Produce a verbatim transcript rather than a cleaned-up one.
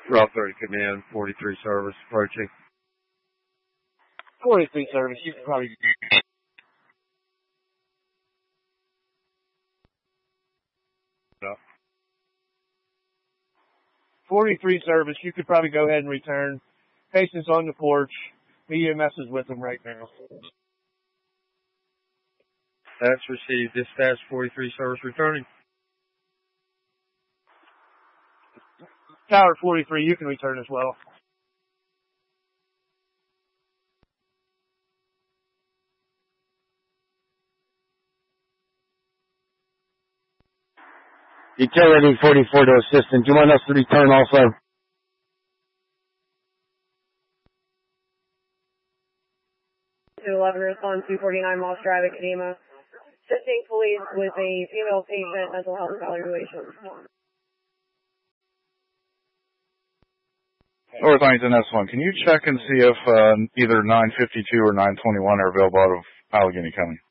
Route thirty Command, forty-three service approaching. forty-three service, you can probably... No. forty-three service, you could probably go ahead and return. Patient's on the porch. E M S is with them right now. That's received. Dispatch forty-three service returning. Tower forty-three, you can return as well. Utility forty-four to assistant. Do you want us to return also? two eleven respond two forty-nine Moss Drive at Kadima. Assisting police with a female patient mental health evaluation. North Huntington S one, can you check and see if uh, either nine fifty-two or nine twenty-one are available out of Allegheny County?